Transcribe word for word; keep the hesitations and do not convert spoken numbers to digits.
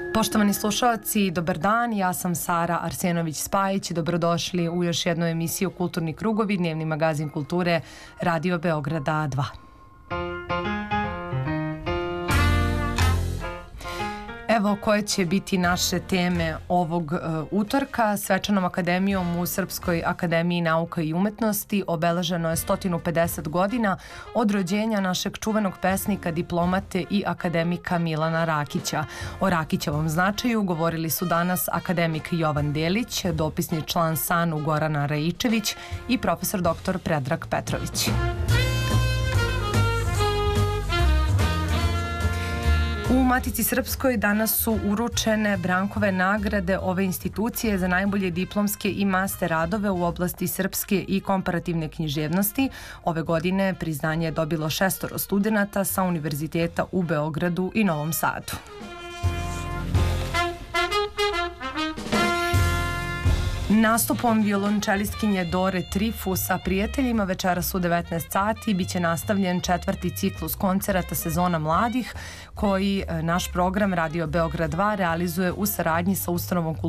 Poštovani slušalci, dobar dan, ja sam Sara Arsenović-Spajić, dobrodošli u još jednu emisiju Kulturni krugovi, dnevni magazin kulture Radio Beograda dva. Evo koje će biti naše teme ovog uh, utorka. Svečanom akademijom u Srpskoj akademiji nauka i umetnosti obeleženo je sto pedeset godina od rođenja našeg čuvenog pesnika, diplomate i akademika Milana Rakića. O Rakićevom značaju govorili su danas akademik Jovan Delić, dopisni član S A N U Gorana Raičević i profesor doktor Predrag Petrović. U Matici Srpskoj danas su uručene Brankove nagrade ove institucije za najbolje diplomske i master radove u oblasti srpske i komparativne književnosti. Ove godine priznanje je dobilo šestoro studenata sa univerziteta u Beogradu i Novom Sadu. Nastupom violončelistkinje Dore Trifu sa prijateljima večeras u devetnaest sati biće nastavljen četvrti ciklus koncerata Sezona mladih koji naš program Radio Beograd dva realizuje u saradnji sa ustanovom kulture